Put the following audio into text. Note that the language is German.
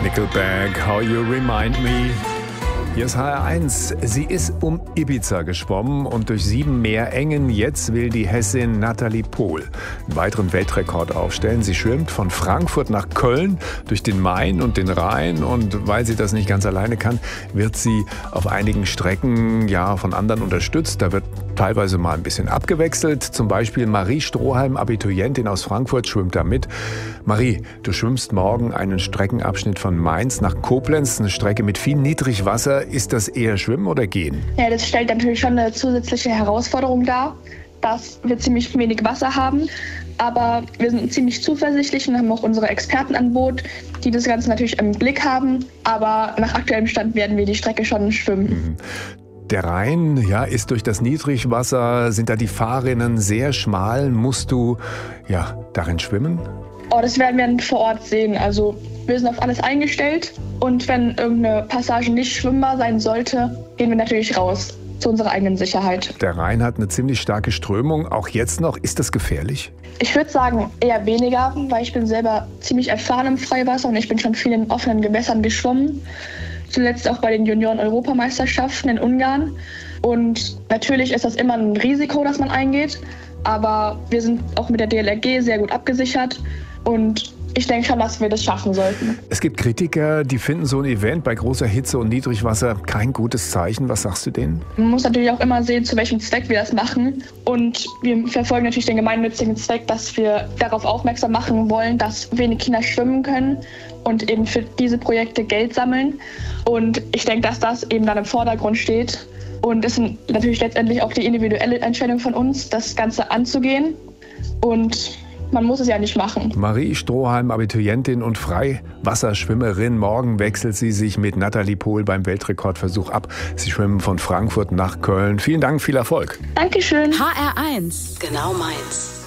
Nickelback, How You Remind Me. Hier ist HR1. Sie ist um Ibiza geschwommen und durch 7 Meerengen. Jetzt will die Hessin Nathalie Pohl einen weiteren Weltrekord aufstellen. Sie schwimmt von Frankfurt nach Köln durch den Main und den Rhein. Und weil sie das nicht ganz alleine kann, wird sie auf einigen Strecken von anderen unterstützt. Da wird teilweise mal ein bisschen abgewechselt. Zum Beispiel Marie Strohhalm, Abiturientin aus Frankfurt, schwimmt da mit. Marie, du schwimmst morgen einen Streckenabschnitt von Mainz nach Koblenz. Eine Strecke mit viel Niedrigwasser. Ist das eher Schwimmen oder Gehen? Ja, das stellt natürlich schon eine zusätzliche Herausforderung dar, dass wir ziemlich wenig Wasser haben. Aber wir sind ziemlich zuversichtlich und haben auch unsere Experten an Bord, die das Ganze natürlich im Blick haben. Aber nach aktuellem Stand werden wir die Strecke schon schwimmen. Der Rhein, ist durch das Niedrigwasser, sind da die Fahrrinnen sehr schmal. Musst du, darin schwimmen? Das werden wir dann vor Ort sehen. Also wir sind auf alles eingestellt. Und wenn irgendeine Passage nicht schwimmbar sein sollte, gehen wir natürlich raus, zu unserer eigenen Sicherheit. Der Rhein hat eine ziemlich starke Strömung, auch jetzt noch. Ist das gefährlich? Ich würde sagen, eher weniger, weil ich bin selber ziemlich erfahren im Freiwasser und ich bin schon viel in offenen Gewässern geschwommen. Zuletzt auch bei den Junioren-Europameisterschaften in Ungarn. Und natürlich ist das immer ein Risiko, das man eingeht. Aber wir sind auch mit der DLRG sehr gut abgesichert. Und ich denke schon, dass wir das schaffen sollten. Es gibt Kritiker, die finden so ein Event bei großer Hitze und Niedrigwasser kein gutes Zeichen. Was sagst du denen? Man muss natürlich auch immer sehen, zu welchem Zweck wir das machen. Und wir verfolgen natürlich den gemeinnützigen Zweck, dass wir darauf aufmerksam machen wollen, dass wenig Kinder schwimmen können und eben für diese Projekte Geld sammeln. Und ich denke, dass das eben dann im Vordergrund steht. Und es ist natürlich letztendlich auch die individuelle Entscheidung von uns, das Ganze anzugehen. Und man muss es ja nicht machen. Marie Strohhalm, Abiturientin und Freiwasserschwimmerin. Morgen wechselt sie sich mit Nathalie Pohl beim Weltrekordversuch ab. Sie schwimmen von Frankfurt nach Köln. Vielen Dank, viel Erfolg. Dankeschön. HR1, genau meins.